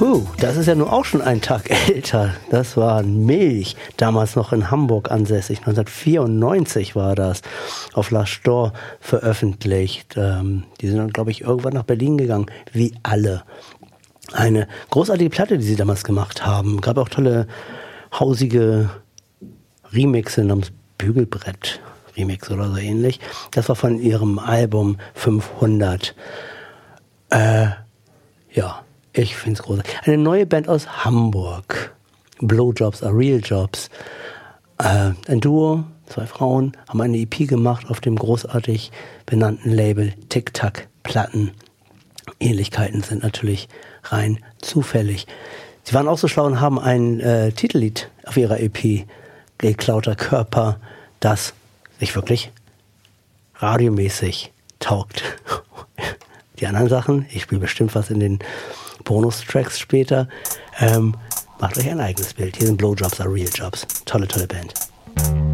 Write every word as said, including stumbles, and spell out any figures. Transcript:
Huh, das ist ja nun auch schon einen Tag älter. Das war Milch, damals noch in Hamburg ansässig. neunzehnhundertvierundneunzig war das, auf La Storr veröffentlicht. Ähm, die sind dann, glaube ich, irgendwann nach Berlin gegangen, wie alle. Eine großartige Platte, die sie damals gemacht haben. Gab auch tolle, hausige Remixe namens Bügelbrett. Remix oder so ähnlich. Das war von ihrem Album fünfhundert. Äh, ja. Ich finde es großartig. Eine neue Band aus Hamburg. Blowjobs are Real Jobs. Äh, ein Duo, zwei Frauen, haben eine E P gemacht auf dem großartig benannten Label Tic Tac Platten. Ähnlichkeiten sind natürlich rein zufällig. Sie waren auch so schlau und haben ein äh, Titellied auf ihrer E P, Geklauter Körper, das sich wirklich radiomäßig taugt. Die anderen Sachen, ich spiele bestimmt was in den Bonus-Tracks später. Ähm, macht euch ein eigenes Bild. Hier sind Blowjobs are Real Jobs. Tolle, tolle Band.